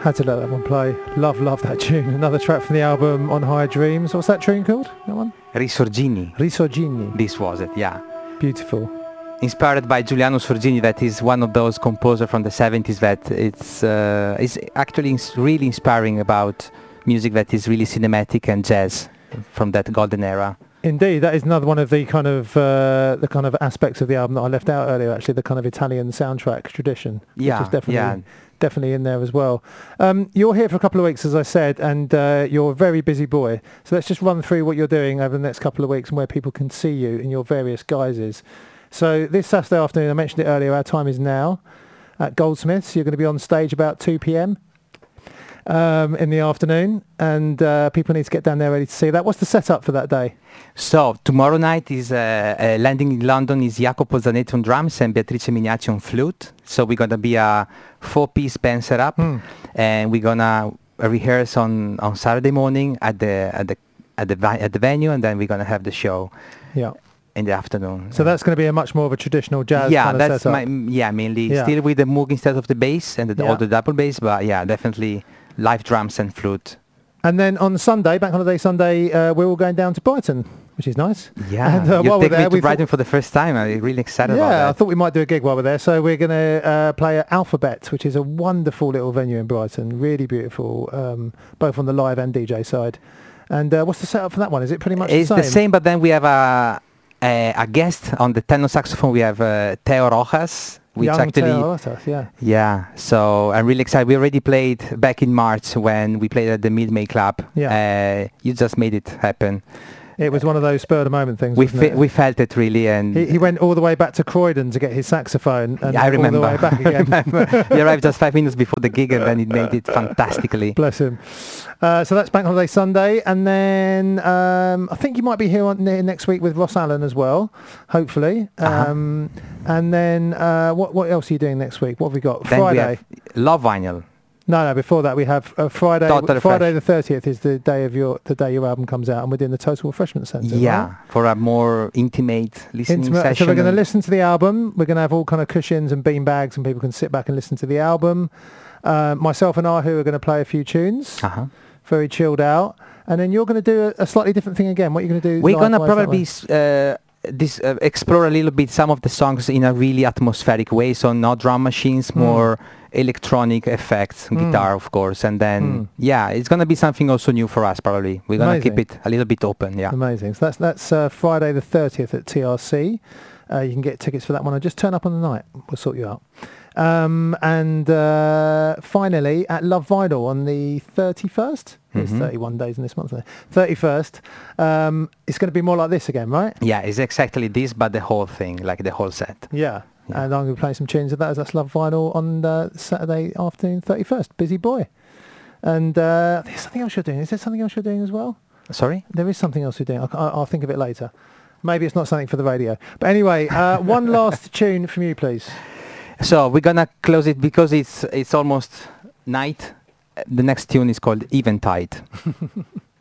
Had to let that one play. Love that tune. Another track from the album On Higher Dreams. What's that tune called? That one? Risorgini. Risorgini. This was it, yeah. Beautiful. Inspired by Giuliano Sorgini, that is one of those composers from the 70s that it's actually really inspiring about music that is really cinematic and jazz from that golden era. Indeed, that is another one of the kind of aspects of the album that I left out earlier. Actually, the kind of Italian soundtrack tradition, which is definitely in there as well. You're here for a couple of weeks, as I said, and you're a very busy boy. So let's just run through what you're doing over the next couple of weeks and where people can see you in your various guises. So this Saturday afternoon, I mentioned it earlier, our time is now at Goldsmiths. You're going to be on stage about 2 p.m. In the afternoon, and people need to get down there ready to see that. What's the setup for that day? So tomorrow night is landing in London is Jacopo Zanetti on drums and Beatrice Mignacci on flute. So we're gonna be a 4-piece band setup, and we're gonna rehearse on Saturday morning at the venue, and then we're gonna have the show. Yeah. In the afternoon. So that's going to be a much more of a traditional jazz kind of setup. Mainly. Yeah. Still with the Moog instead of the bass and all the double bass, but yeah, definitely live drums and flute. And then on Sunday, Bank Holiday Sunday, we're all going down to Brighton, which is nice. Yeah, and you're taking me to Brighton for the first time. I'm really excited about that. Yeah, I thought we might do a gig while we're there. So we're going to play at Alphabet, which is a wonderful little venue in Brighton. Really beautiful, both on the live and DJ side. And what's the setup for that one? Is it pretty much the same? It's the same, but then we have a guest on the tenor saxophone. We have Teo Rojas, which Young actually Teo Rojas, yeah. Yeah, so I'm really excited. We already played back in March when we played at the Mid-May Club. Yeah. You just made it happen. It was one of those spur of the moment things. We felt it really, and he went all the way back to Croydon to get his saxophone, and I remember. all the way back again. He arrived just 5 minutes before the gig, and then he made it fantastically. Bless him. So that's Bank Holiday Sunday, and then I think you might be here next week with Ross Allen as well, hopefully. And then what else are you doing next week? What have we got? Then Friday. We have Love Vinyl. No, before that we have Friday. Friday the 30th is the day your album comes out, and we're doing the Total Refreshment Centre. Yeah, right? For a more intimate listening session. So we're going to listen to the album. We're going to have all kind of cushions and bean bags, and people can sit back and listen to the album. Myself and Ahu are going to play a few tunes. Very chilled out. And then you're going to do a slightly different thing again. What are you going to do? We're going to probably explore a little bit some of the songs in a really atmospheric way. So not drum machines, more electronic effects, guitar, of course. And then, it's going to be something also new for us, probably. We're going to keep it a little bit open, yeah. Amazing. So that's Friday the 30th at TRC. You can get tickets for that one. Just turn up on the night. We'll sort you out. And finally at Love Vinyl on the 31st. There's 31 days in this month. 31st. It's going to be more like this again, right? Yeah, it's exactly this, but the whole thing, like the whole set. Yeah. And I'm going to play some tunes of that. That's Love Vinyl on Saturday afternoon, 31st. Busy boy. And there's something else you're doing. Is there something else you're doing as well? Sorry? There is something else you're doing. I'll think of it later. Maybe it's not something for the radio. But anyway, one last tune from you, please. So we're gonna close it because it's almost night. The next tune is called Eventide.